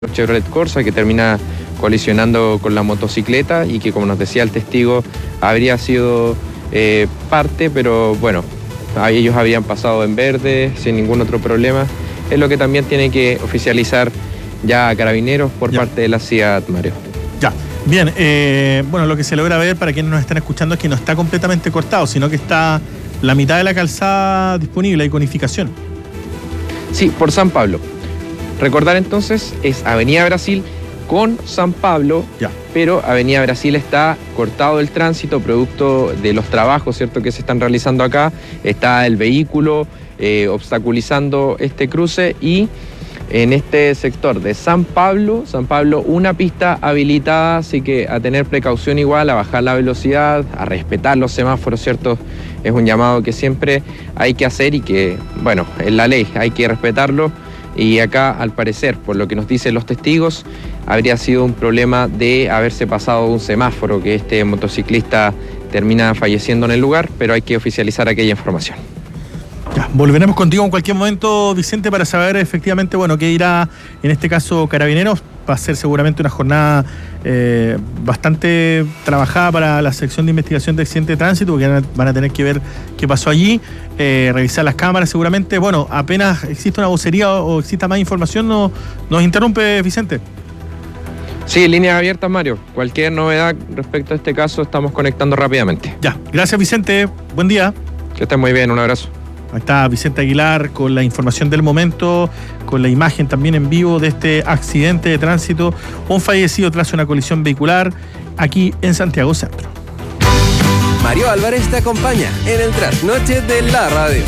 Chevrolet Corsa que termina colisionando con la motocicleta y que, como nos decía el testigo, habría sido parte, pero bueno, ellos habían pasado en verde sin ningún otro problema. Es lo que también tiene que oficializar ya Carabineros por parte de la CIAT, Mario. Ya, bien, bueno, lo que se logra ver para quienes nos están escuchando es que no está completamente cortado, sino que está la mitad de la calzada disponible, hay conificación. Sí, por San Pablo. Recordar entonces, es Avenida Brasil con San Pablo, pero Avenida Brasil está cortado el tránsito producto de los trabajos, ¿cierto?, que se están realizando acá. Está el vehículo obstaculizando este cruce y en este sector de San Pablo, una pista habilitada, así que a tener precaución igual, a bajar la velocidad, a respetar los semáforos, ¿cierto? Es un llamado que siempre hay que hacer y que, bueno, es la ley, hay que respetarlo. Y acá, al parecer, por lo que nos dicen los testigos, habría sido un problema de haberse pasado un semáforo, que este motociclista termina falleciendo en el lugar, pero hay que oficializar aquella información. Ya, volveremos contigo en cualquier momento, Vicente, para saber efectivamente, bueno, qué irá en este caso Carabineros. Va a ser seguramente una jornada bastante trabajada para la sección de investigación de accidentes de tránsito, porque van a tener que ver qué pasó allí, revisar las cámaras seguramente. Bueno, apenas existe una vocería o exista más información, nos interrumpe, Vicente. Sí, líneas abiertas, Mario. Cualquier novedad respecto a este caso estamos conectando rápidamente. Ya, gracias, Vicente. Buen día. Que estén muy bien, un abrazo. Ahí está Vicente Aguilar con la información del momento, con la imagen también en vivo de este accidente de tránsito, un fallecido tras una colisión vehicular aquí en Santiago Centro. Mario Álvarez te acompaña en el trasnoche de la radio.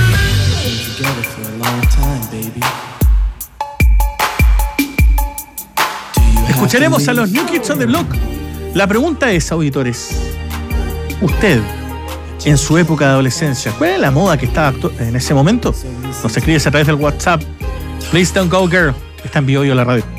Escucharemos a los New Kids on the Block. La pregunta es, auditores, usted, en su época de adolescencia, ¿cuál es la moda que estaba en ese momento? Nos escribes a través del WhatsApp. Please don't go, girl. Está en vivo la radio.